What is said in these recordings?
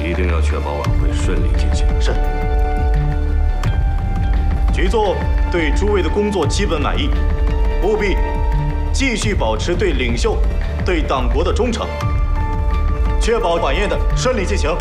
一定要确保晚会顺利进行。 是。局座对诸位的工作基本满意，务必继续保持对领袖、对党国的忠诚，确保晚宴的顺利进行。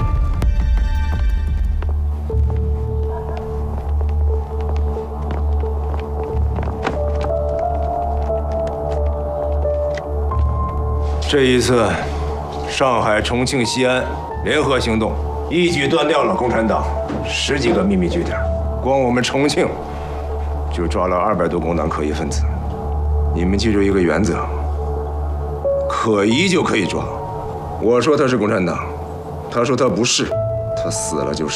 这一次，上海、重庆、西安联合行动，一举断掉了共产党10几个秘密据点。光我们重庆就抓了200多工党可疑分子。你们记住一个原则：可疑就可以抓。我说他是共产党，他说他不是，他死了就是。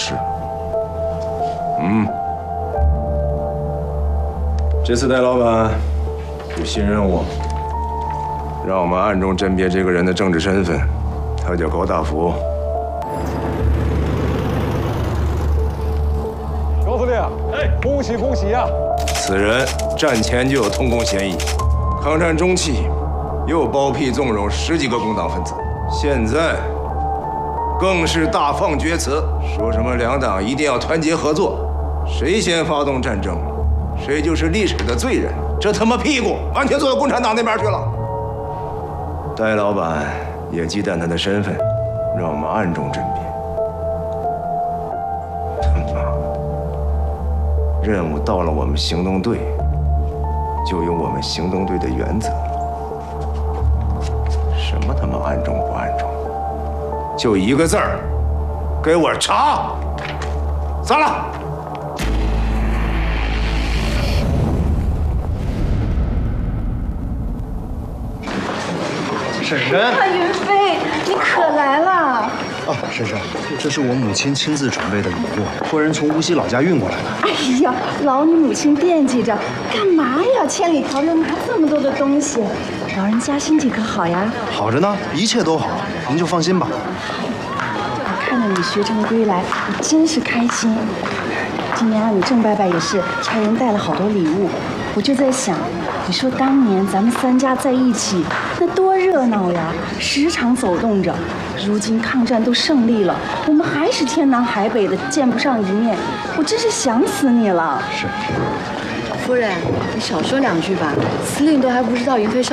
这次戴老板有新任务。让我们暗中甄别这个人的政治身份，他叫高大福。 高司令，恭喜恭喜呀！ 此人战前就有通共嫌疑，抗战中期又包庇纵容10几个工党分子，现在更是大放厥词，说什么两党一定要团结合作，谁先发动战争，谁就是历史的罪人。这他妈屁股完全坐到共产党那边去了。戴老板也忌惮他的身份，让我们暗中甄别。他妈，任务到了我们行动队，就有我们行动队的原则。什么他妈暗中不暗中，就一个字儿，给我查！散了。 婶婶， 云飞，你可来了！ 哦，婶婶，这是我母亲亲自准备的礼物，托人从无锡老家运过来的。 哎呀，劳你母亲惦记着，干嘛呀？千里迢迢拿这么多的东西，老人家身体可好呀？ 好着呢，一切都好，您就放心吧。 我看到你学成归来，我真是开心。今年你郑伯伯也是差人带了好多礼物，我就在想，你说当年咱们3家在一起，那多热闹呀，时常走动着。如今抗战都胜利了，我们还是天南海北的见不上一面，我真是想死你了。 是。 夫人，你少说2句吧，司令都还不知道云飞